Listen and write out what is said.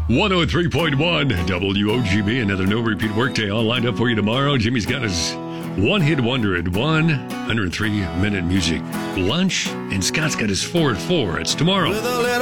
103.1 WOGB, another no repeat workday all lined up for you tomorrow. Jimmy's got his one hit wonder at 103 minute music lunch, and Scott's got his 4 at 4. It's tomorrow.